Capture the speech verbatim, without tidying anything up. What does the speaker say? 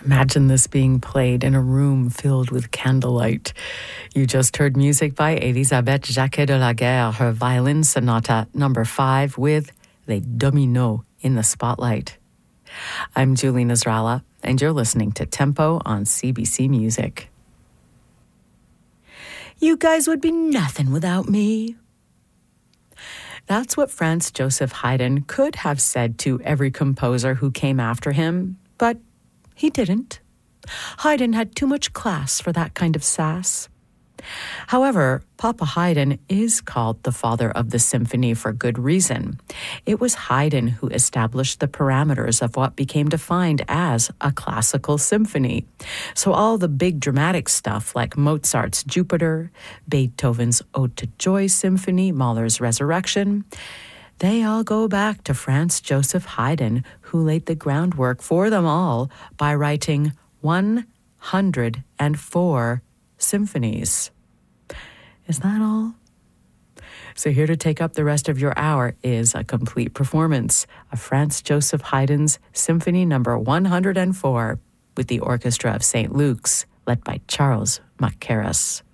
Imagine this being played in a room filled with candlelight. You just heard music by Elisabeth Jacquet de la Guerre, her violin sonata number five with Les Dominos in the spotlight. I'm Julie Nasrallah, and you're listening to Tempo on C B C Music. You guys would be nothing without me. That's what Franz Joseph Haydn could have said to every composer who came after him, but he didn't. Haydn had too much class for that kind of sass. However, Papa Haydn is called the father of the symphony for good reason. It was Haydn who established the parameters of what became defined as a classical symphony. So all the big dramatic stuff like Mozart's Jupiter, Beethoven's Ode to Joy Symphony, Mahler's Resurrection, they all go back to Franz Joseph Haydn, who laid the groundwork for them all by writing one hundred four symphonies. Is that all? So here to take up the rest of your hour is a complete performance of Franz Joseph Haydn's Symphony number one hundred four with the Orchestra of Saint Luke's, led by Charles Mackerras.